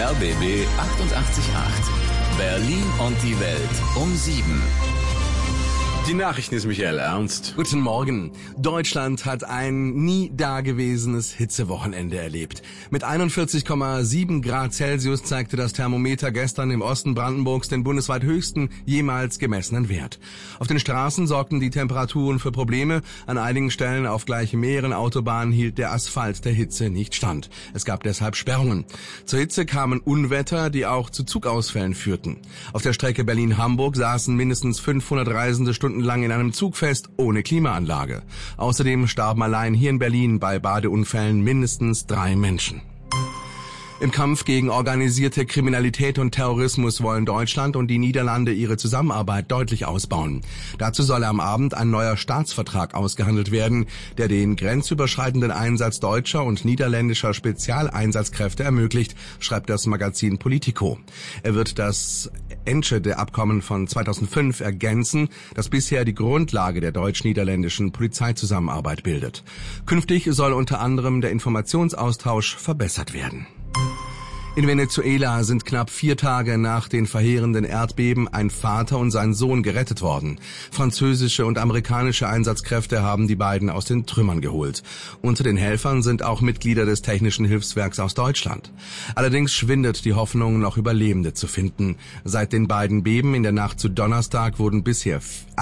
RBB 88.8. Berlin und die Welt um 7. Die Nachrichten ist Michael Ernst. Guten Morgen. Deutschland hat ein nie dagewesenes Hitzewochenende erlebt. Mit 41,7 Grad Celsius zeigte das Thermometer gestern im Osten Brandenburgs den bundesweit höchsten jemals gemessenen Wert. Auf den Straßen sorgten die Temperaturen für Probleme. An einigen Stellen auf gleich mehreren Autobahnen hielt der Asphalt der Hitze nicht stand. Es gab deshalb Sperrungen. Zur Hitze kamen Unwetter, die auch zu Zugausfällen führten. Auf der Strecke Berlin-Hamburg saßen mindestens 500 Reisende stundenlang in einem Zug fest, ohne Klimaanlage. Außerdem starben allein hier in Berlin bei Badeunfällen mindestens 3 Menschen. Im Kampf gegen organisierte Kriminalität und Terrorismus wollen Deutschland und die Niederlande ihre Zusammenarbeit deutlich ausbauen. Dazu soll am Abend ein neuer Staatsvertrag ausgehandelt werden, der den grenzüberschreitenden Einsatz deutscher und niederländischer Spezialeinsatzkräfte ermöglicht, schreibt das Magazin Politico. Er wird das Enschede-Abkommen von 2005 ergänzen, das bisher die Grundlage der deutsch-niederländischen Polizeizusammenarbeit bildet. Künftig soll unter anderem der Informationsaustausch verbessert werden. In Venezuela sind knapp 4 Tage nach den verheerenden Erdbeben ein Vater und sein Sohn gerettet worden. Französische und amerikanische Einsatzkräfte haben die beiden aus den Trümmern geholt. Unter den Helfern sind auch Mitglieder des Technischen Hilfswerks aus Deutschland. Allerdings schwindet die Hoffnung, noch Überlebende zu finden. Seit den beiden Beben in der Nacht zu Donnerstag wurden bisher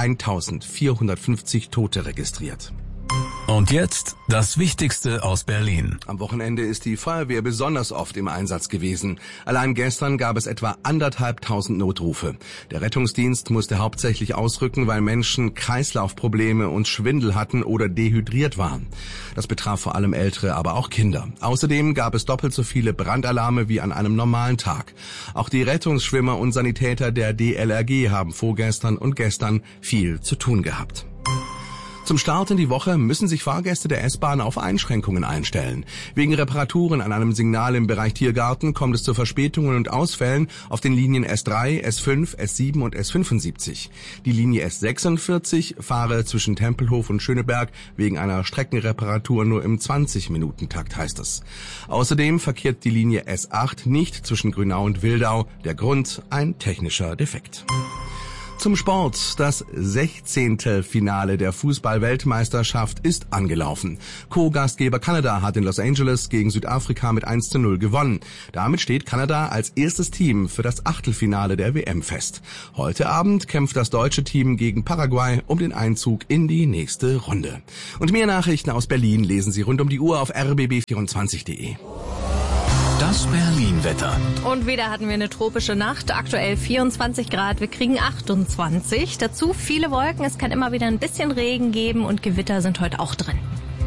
1450 Tote registriert. Und jetzt das Wichtigste aus Berlin. Am Wochenende ist die Feuerwehr besonders oft im Einsatz gewesen. Allein gestern gab es etwa 1.500 Notrufe. Der Rettungsdienst musste hauptsächlich ausrücken, weil Menschen Kreislaufprobleme und Schwindel hatten oder dehydriert waren. Das betraf vor allem Ältere, aber auch Kinder. Außerdem gab es doppelt so viele Brandalarme wie an einem normalen Tag. Auch die Rettungsschwimmer und Sanitäter der DLRG haben vorgestern und gestern viel zu tun gehabt. Zum Start in die Woche müssen sich Fahrgäste der S-Bahn auf Einschränkungen einstellen. Wegen Reparaturen an einem Signal im Bereich Tiergarten kommt es zu Verspätungen und Ausfällen auf den Linien S3, S5, S7 und S75. Die Linie S46 fahre zwischen Tempelhof und Schöneberg wegen einer Streckenreparatur nur im 20-Minuten-Takt, heißt es. Außerdem verkehrt die Linie S8 nicht zwischen Grünau und Wildau. Der Grund: ein technischer Defekt. Zum Sport. Das 16. Finale der Fußball-Weltmeisterschaft ist angelaufen. Co-Gastgeber Kanada hat in Los Angeles gegen Südafrika mit 1:0 gewonnen. Damit steht Kanada als erstes Team für das Achtelfinale der WM fest. Heute Abend kämpft das deutsche Team gegen Paraguay um den Einzug in die nächste Runde. Und mehr Nachrichten aus Berlin lesen Sie rund um die Uhr auf rbb24.de. Das Berlin-Wetter. Und wieder hatten wir eine tropische Nacht, aktuell 24 Grad, wir kriegen 28. Dazu viele Wolken, es kann immer wieder ein bisschen Regen geben und Gewitter sind heute auch drin.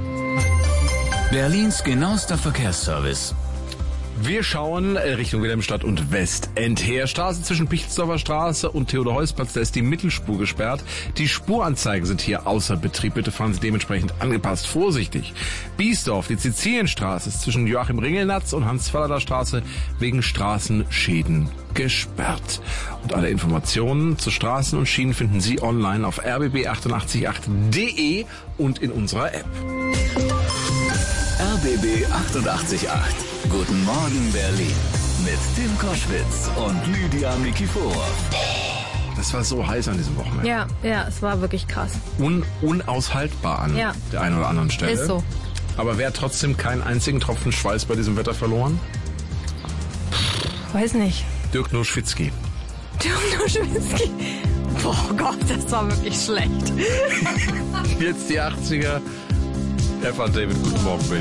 Berlins genauester Verkehrsservice. Wir schauen Richtung Wilhelmstadt und Westend her. Straße zwischen Pichtsdorfer Straße und Theodor-Heuss-Platz, da ist die Mittelspur gesperrt. Die Spuranzeigen sind hier außer Betrieb. Bitte fahren Sie dementsprechend angepasst vorsichtig. Biesdorf, die Sizilienstraße ist zwischen Joachim-Ringelnatz und Hans-Fallader Straße wegen Straßenschäden gesperrt. Und alle Informationen zu Straßen und Schienen finden Sie online auf rbb888.de und in unserer App. RBB 88.8. Guten Morgen Berlin. Mit Tim Koschwitz und Lydia Nikiforov. Das war so heiß an diesem Wochenende. Ja, es war wirklich krass. Unaushaltbar an der einen oder anderen Stelle. Ist so. Aber wer hat trotzdem keinen einzigen Tropfen Schweiß bei diesem Wetter verloren? Weiß nicht. Dirk Nowitzki. Dirk Nowitzki. Oh Gott, das war wirklich schlecht. Jetzt die 80er. David, guten Morgen Berlin.